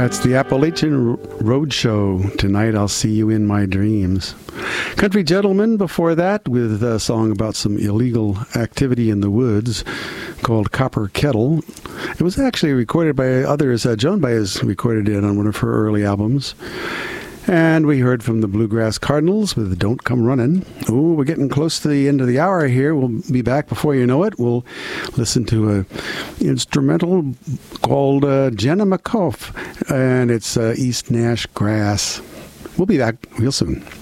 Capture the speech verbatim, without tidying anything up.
That's the Appalachian Roadshow. Tonight I'll see you in my dreams. Country Gentleman before that with a song about some illegal activity in the woods called Copper Kettle. It was actually recorded by others. Uh, Joan Baez recorded it on one of her early albums. And we heard from the Bluegrass Cardinals with Don't Come Runnin'. Oh, we're getting close to the end of the hour here. We'll be back before you know it. We'll listen to an instrumental called uh, Jenna McCough, and it's uh, East Nash Grass. We'll be back real soon.